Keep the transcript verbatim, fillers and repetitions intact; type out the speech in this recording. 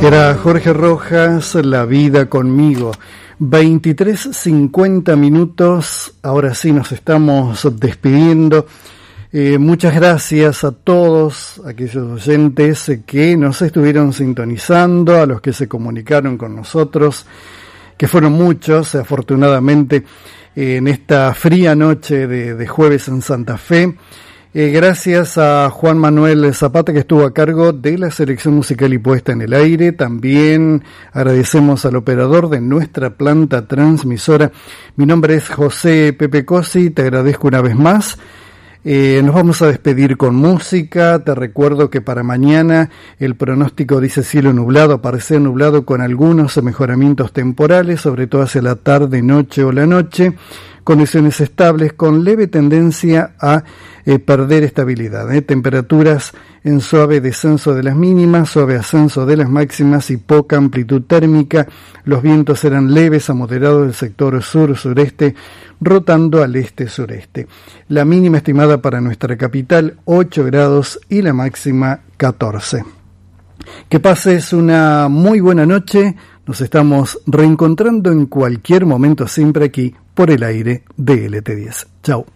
Era Jorge Rojas, La vida conmigo. veintitrés cincuenta minutos, ahora sí nos estamos despidiendo. Eh, muchas gracias a todos aquellos oyentes que nos estuvieron sintonizando, a los que se comunicaron con nosotros, que fueron muchos, afortunadamente, eh, en esta fría noche de, de jueves en Santa Fe. Eh, gracias a Juan Manuel Zapata, que estuvo a cargo de la selección musical y puesta en el aire. También agradecemos al operador de nuestra planta transmisora. Mi nombre es José Pepe Cosi, te agradezco una vez más. Eh, nos vamos a despedir con música. Te recuerdo que para mañana el pronóstico dice cielo nublado, aparecer nublado con algunos mejoramientos temporales, sobre todo hacia la tarde, noche o la noche. Condiciones estables con leve tendencia a eh, perder estabilidad. ¿eh? Temperaturas en suave descenso de las mínimas, suave ascenso de las máximas y poca amplitud térmica. Los vientos serán leves a moderados del sector sur-sureste, rotando al este-sureste. La mínima estimada para nuestra capital, ocho grados, y la máxima, catorce. Que pases una muy buena noche. Nos estamos reencontrando en cualquier momento, siempre aquí por el aire de L T diez. Chao.